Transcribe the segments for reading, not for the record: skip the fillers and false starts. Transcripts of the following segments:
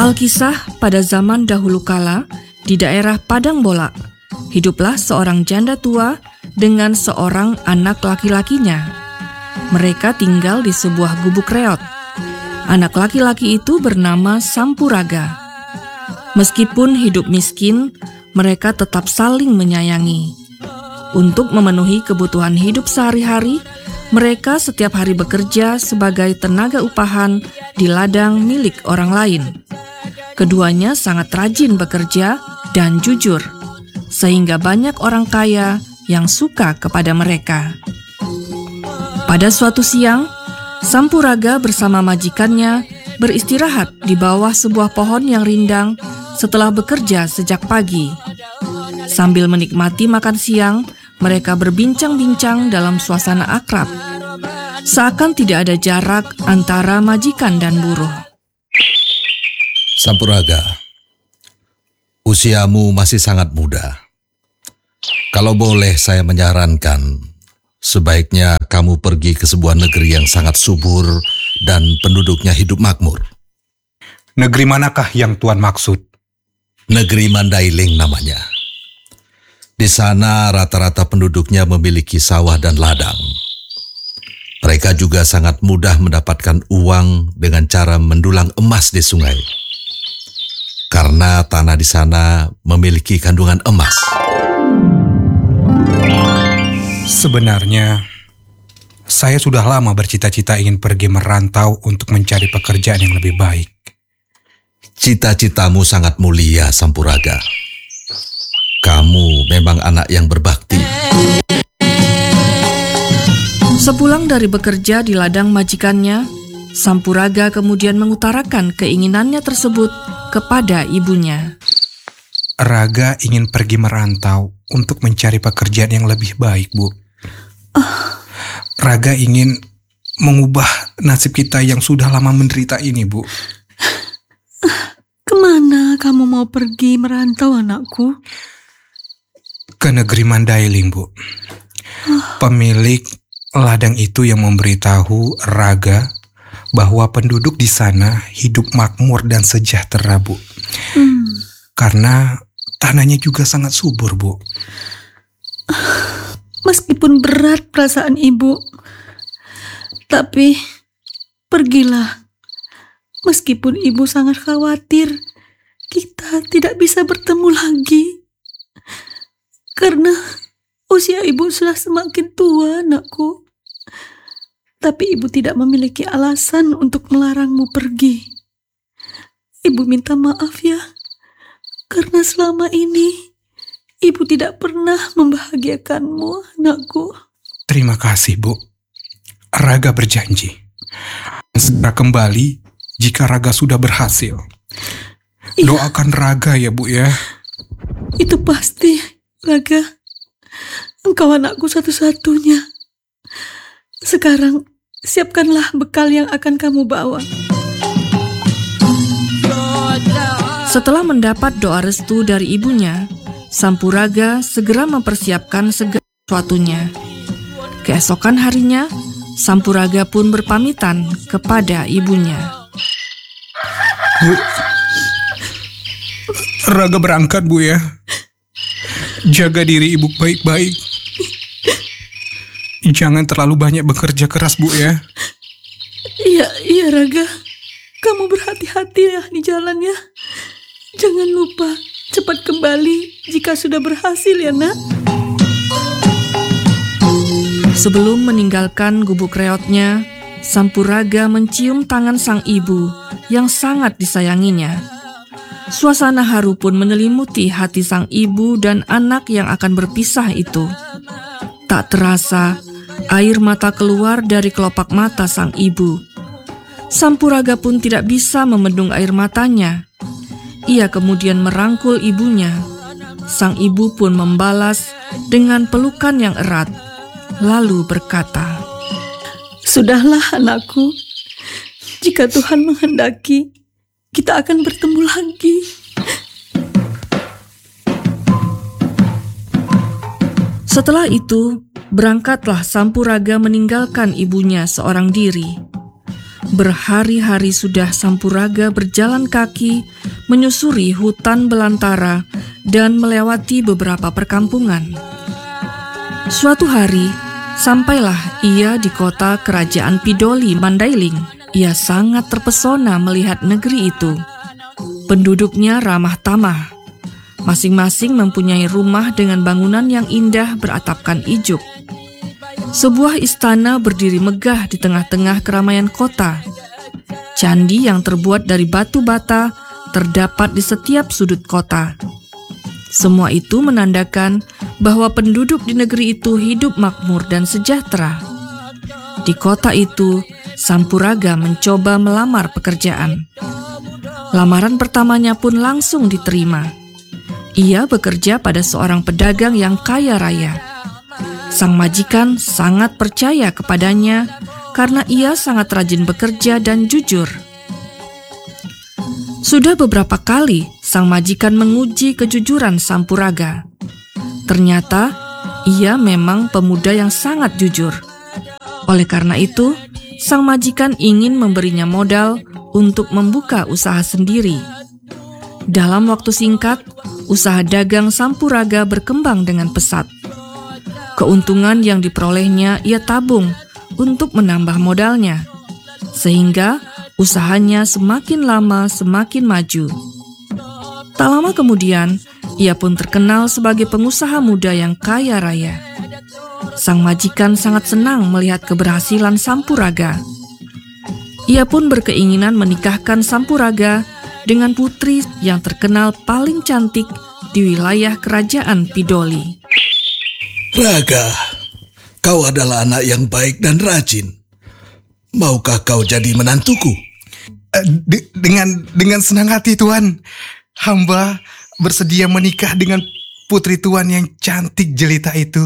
Alkisah pada zaman dahulu kala di daerah Padang Bolak, hiduplah seorang janda tua dengan seorang anak laki-lakinya. Mereka tinggal di sebuah gubuk reot. Anak laki-laki itu bernama Sampuraga. Meskipun hidup miskin, mereka tetap saling menyayangi. Untuk memenuhi kebutuhan hidup sehari-hari, mereka setiap hari bekerja sebagai tenaga upahan di ladang milik orang lain. Keduanya sangat rajin bekerja dan jujur, sehingga banyak orang kaya yang suka kepada mereka. Pada suatu siang, Sampuraga bersama majikannya beristirahat di bawah sebuah pohon yang rindang setelah bekerja sejak pagi. Sambil menikmati makan siang, mereka berbincang-bincang dalam suasana akrab. Seakan tidak ada jarak antara majikan dan buruh. Sampuraga, usiamu masih sangat muda. Kalau boleh saya menyarankan, sebaiknya kamu pergi ke sebuah negeri yang sangat subur dan penduduknya hidup makmur. Negeri manakah yang Tuan maksud? Negeri Mandailing namanya. Di sana rata-rata penduduknya memiliki sawah dan ladang. Mereka juga sangat mudah mendapatkan uang dengan cara mendulang emas di sungai. Karena tanah di sana memiliki kandungan emas. Sebenarnya, saya sudah lama bercita-cita ingin pergi merantau untuk mencari pekerjaan yang lebih baik. Cita-citamu sangat mulia, Sampuraga. Kamu memang anak yang berbakti. Sepulang dari bekerja di ladang majikannya, Sampuraga kemudian mengutarakan keinginannya tersebut kepada ibunya. Raga ingin pergi merantau untuk mencari pekerjaan yang lebih baik, Bu. Raga ingin mengubah nasib kita yang sudah lama menderita ini, Bu. Kemana kamu mau pergi merantau, anakku? Ke negeri Mandailing, Bu. Pemilik ladang itu yang memberitahu Raga bahwa penduduk di sana hidup makmur dan sejahtera, Bu. Karena tanahnya juga sangat subur, Bu. Meskipun berat perasaan ibu, tapi pergilah. Meskipun ibu sangat khawatir kita tidak bisa bertemu lagi. Karena usia ibu sudah semakin tua, anakku. Tapi ibu tidak memiliki alasan untuk melarangmu pergi. Ibu minta maaf ya, karena selama ini ibu tidak pernah membahagiakanmu, anakku. Terima kasih, Bu. Raga berjanji segera kembali jika Raga sudah berhasil. Iya. Doakan Raga ya, Bu ya. Itu pasti, Raga. Engkau anakku satu-satunya. Sekarang siapkanlah bekal yang akan kamu bawa. Setelah mendapat doa restu dari ibunya, Sampuraga segera mempersiapkan segala sesuatunya. Keesokan harinya, Sampuraga pun berpamitan kepada ibunya. Bu, Raga berangkat, Bu ya. Jaga diri ibu baik-baik. Jangan terlalu banyak bekerja keras, Bu ya. Iya Raga. Kamu berhati-hati ya di jalan ya. Jangan lupa cepat kembali jika sudah berhasil ya, Nak. Sebelum meninggalkan gubuk reotnya, Sampuraga mencium tangan sang ibu yang sangat disayanginya. Suasana haru pun menyelimuti hati sang ibu dan anak yang akan berpisah itu. Tak terasa, air mata keluar dari kelopak mata sang ibu. Sampuraga pun tidak bisa membendung air matanya. Ia kemudian merangkul ibunya. Sang ibu pun membalas dengan pelukan yang erat, lalu berkata, Sudahlah anakku, jika Tuhan menghendaki, kita akan bertemu lagi. Setelah itu, berangkatlah Sampuraga meninggalkan ibunya seorang diri. Berhari-hari sudah Sampuraga berjalan kaki, menyusuri hutan belantara, dan melewati beberapa perkampungan. Suatu hari, sampailah ia di kota kerajaan Pidoli Mandailing. Ia sangat terpesona melihat negeri itu. Penduduknya ramah tamah. Masing-masing mempunyai rumah dengan bangunan yang indah beratapkan ijuk. Sebuah istana berdiri megah di tengah-tengah keramaian kota. Candi yang terbuat dari batu bata terdapat di setiap sudut kota. Semua itu menandakan bahwa penduduk di negeri itu hidup makmur dan sejahtera. Di kota itu, Sampuraga mencoba melamar pekerjaan. Lamaran pertamanya pun langsung diterima. Ia bekerja pada seorang pedagang yang kaya raya. Sang majikan sangat percaya kepadanya karena ia sangat rajin bekerja dan jujur. Sudah beberapa kali sang majikan menguji kejujuran Sampuraga. Ternyata ia memang pemuda yang sangat jujur. Oleh karena itu, sang majikan ingin memberinya modal untuk membuka usaha sendiri. Dalam waktu singkat, usaha dagang Sampuraga berkembang dengan pesat. Keuntungan yang diperolehnya ia tabung untuk menambah modalnya, sehingga usahanya semakin lama semakin maju. Tak lama kemudian, ia pun terkenal sebagai pengusaha muda yang kaya raya. Sang majikan sangat senang melihat keberhasilan Sampuraga. Ia pun berkeinginan menikahkan Sampuraga dengan putri yang terkenal paling cantik di wilayah kerajaan Pidoli. Raga, kau adalah anak yang baik dan rajin. Maukah kau jadi menantuku? Dengan senang hati, Tuan. Hamba bersedia menikah dengan putri Tuan yang cantik jelita itu.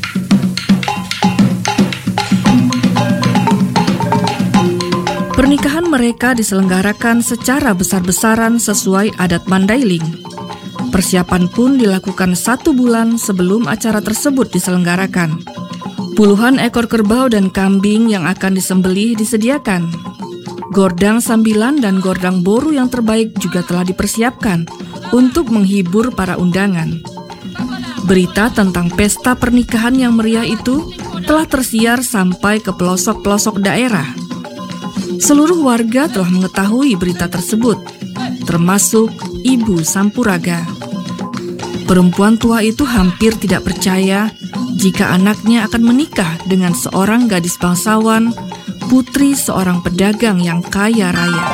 Pernikahan mereka diselenggarakan secara besar-besaran sesuai adat Mandailing. Persiapan pun dilakukan 1 bulan sebelum acara tersebut diselenggarakan. Puluhan ekor kerbau dan kambing yang akan disembelih disediakan. Gordang sambilan dan gordang boru yang terbaik juga telah dipersiapkan untuk menghibur para undangan. Berita tentang pesta pernikahan yang meriah itu telah tersiar sampai ke pelosok-pelosok daerah. Seluruh warga telah mengetahui berita tersebut, termasuk Ibu Sampuraga. Perempuan tua itu hampir tidak percaya jika anaknya akan menikah dengan seorang gadis bangsawan, putri seorang pedagang yang kaya raya.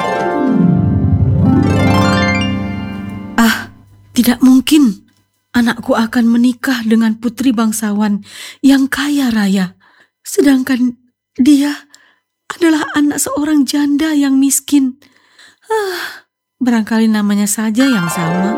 Tidak mungkin anakku akan menikah dengan putri bangsawan yang kaya raya, sedangkan dia adalah anak seorang janda yang miskin. Barangkali namanya saja yang sama.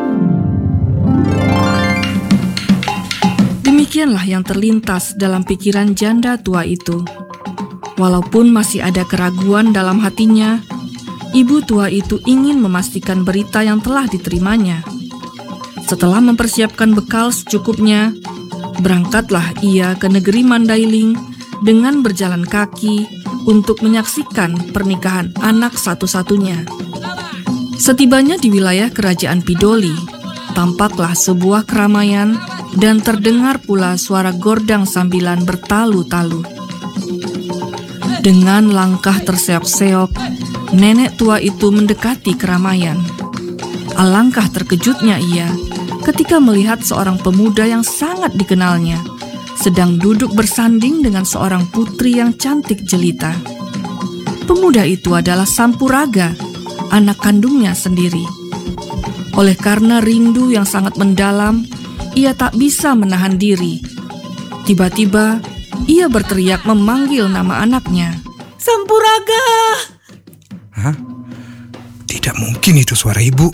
Demikianlah yang terlintas dalam pikiran janda tua itu. Walaupun masih ada keraguan dalam hatinya, ibu tua itu ingin memastikan berita yang telah diterimanya. Setelah mempersiapkan bekal secukupnya, berangkatlah ia ke negeri Mandailing dengan berjalan kaki untuk menyaksikan pernikahan anak satu-satunya. Setibanya di wilayah kerajaan Pidoli, tampaklah sebuah keramaian dan terdengar pula suara gordang sambilan bertalu-talu. Dengan langkah terseok-seok, nenek tua itu mendekati keramaian. Alangkah terkejutnya ia ketika melihat seorang pemuda yang sangat dikenalnya sedang duduk bersanding dengan seorang putri yang cantik jelita. Pemuda itu adalah Sampuraga, anak kandungnya sendiri. Oleh karena rindu yang sangat mendalam, ia tak bisa menahan diri. Tiba-tiba, ia berteriak memanggil nama anaknya. Sampuraga! Hah? Tidak mungkin itu suara ibu.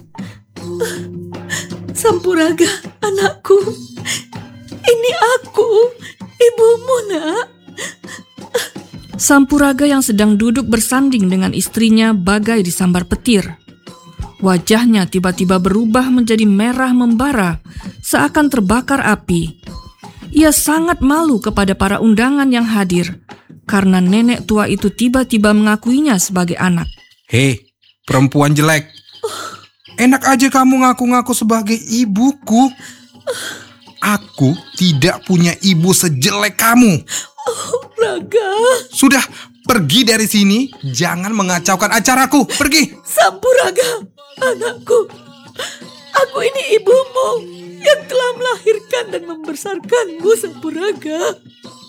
Sampuraga, anakku. Ini aku, ibumu, Nak. Sampuraga yang sedang duduk bersanding dengan istrinya bagai disambar petir. Wajahnya tiba-tiba berubah menjadi merah membara, seakan terbakar api. Ia sangat malu kepada para undangan yang hadir, karena nenek tua itu tiba-tiba mengakuinya sebagai anak. Hei, perempuan jelek. Enak aja kamu ngaku-ngaku sebagai ibuku. Aku tidak punya ibu sejelek kamu. Raga, Sudah, pergi dari sini. Jangan mengacaukan acaraku. Pergi. Sampuraga, anakku. Aku ini ibumu yang telah melahirkan dan membesarkanmu, Sampuraga.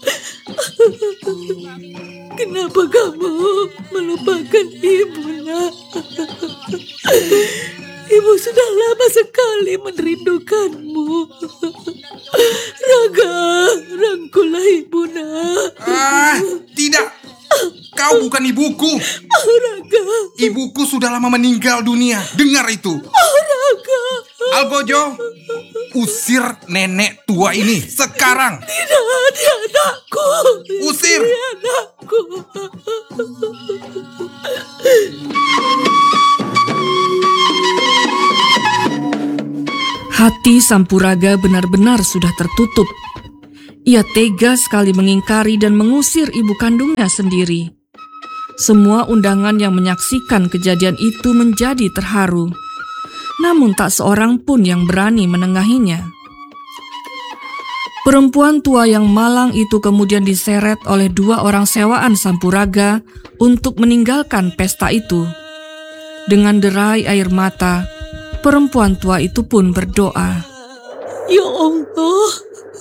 Kenapa kamu melupakan ibu, nak? Ibu sudah lama sekali merindukanmu. Raga, rangkulah ibu, nak. Tidak. Kau bukan ibuku. Raga. Ibuku sudah lama meninggal dunia. Dengar itu. Raga. Algojo, usir nenek tua ini sekarang. Tidak, dia anakku. Usir. Dia anakku. Hati Sampuraga benar-benar sudah tertutup. Ia tega sekali mengingkari dan mengusir ibu kandungnya sendiri. Semua undangan yang menyaksikan kejadian itu menjadi terharu. Namun tak seorang pun yang berani menengahinya. Perempuan tua yang malang itu kemudian diseret oleh 2 orang sewaan Sampuraga untuk meninggalkan pesta itu. Dengan derai air mata, perempuan tua itu pun berdoa. Ya Allah,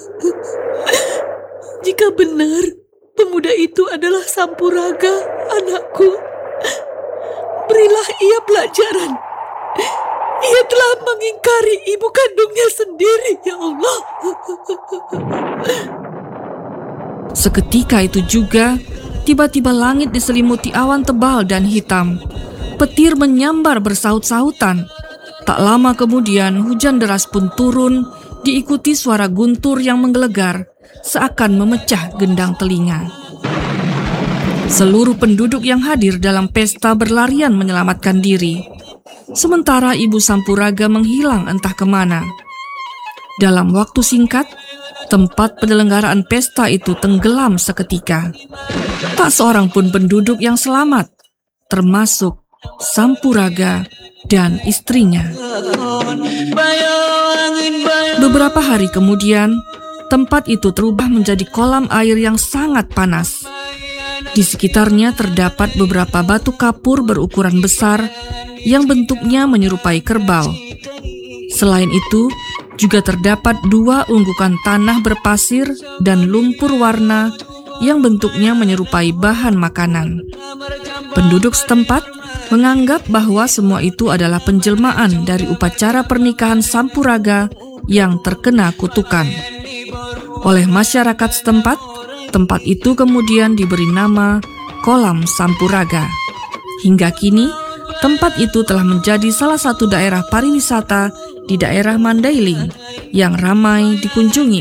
jika benar pemuda itu adalah Sampuraga, anakku, berilah ia pelajaran. Ia telah mengingkari ibu kandungnya sendiri, ya Allah. Seketika itu juga, tiba-tiba langit diselimuti awan tebal dan hitam. Petir menyambar bersaut-sautan. Tak lama kemudian, hujan deras pun turun, diikuti suara guntur yang menggelegar, seakan memecah gendang telinga. Seluruh penduduk yang hadir dalam pesta berlarian menyelamatkan diri. Sementara Ibu Sampuraga menghilang entah kemana. Dalam waktu singkat, tempat penyelenggaraan pesta itu tenggelam seketika. Tak seorang pun penduduk yang selamat, termasuk Sampuraga dan istrinya. Beberapa hari kemudian, tempat itu terubah menjadi kolam air yang sangat panas. Di sekitarnya terdapat beberapa batu kapur berukuran besar yang bentuknya menyerupai kerbau. Selain itu, juga terdapat 2 unggukan tanah berpasir dan lumpur warna yang bentuknya menyerupai bahan makanan. Penduduk setempat menganggap bahwa semua itu adalah penjelmaan dari upacara pernikahan Sampuraga yang terkena kutukan. Oleh masyarakat setempat, tempat itu kemudian diberi nama Kolam Sampuraga. Hingga kini, tempat itu telah menjadi salah satu daerah pariwisata di daerah Mandailing yang ramai dikunjungi